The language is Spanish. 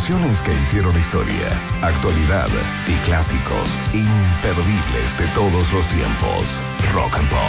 Canciones que hicieron historia, actualidad y clásicos imperdibles de todos los tiempos. Rock and Pop.